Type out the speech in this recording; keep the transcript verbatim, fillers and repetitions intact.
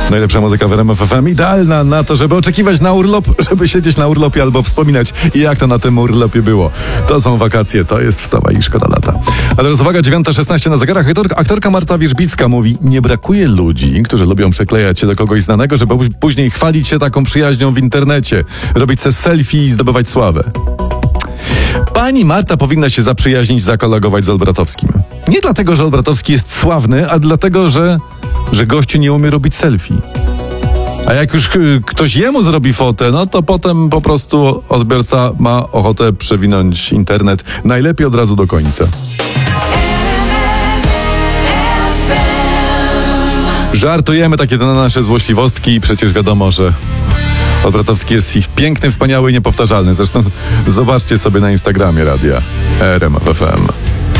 Najlepsza muzyka w R M F F M, idealna na to, żeby oczekiwać na urlop, żeby siedzieć na urlopie albo wspominać, jak to na tym urlopie było. To są wakacje, to jest wstawa i szkoda lata. A teraz uwaga, dziewiąta szesnaście na zegarach. Aktorka, aktorka Marta Wierzbicka mówi: nie brakuje ludzi, którzy lubią przyklejać się do kogoś znanego, żeby później chwalić się taką przyjaźnią w internecie, robić se selfie i zdobywać sławę. Pani Marta powinna się zaprzyjaźnić, zakolegować z Olbratowskim. Nie dlatego, że Olbratowski jest sławny, a dlatego, że, że gościu nie umie robić selfie. A jak już ktoś jemu zrobi fotę, no to potem po prostu odbiorca ma ochotę przewinąć internet. Najlepiej od razu do końca. Żartujemy takie to na nasze złośliwostki i przecież wiadomo, że Olbratowski jest ich piękny, wspaniały i niepowtarzalny. Zresztą zobaczcie sobie na Instagramie radia R M F F M.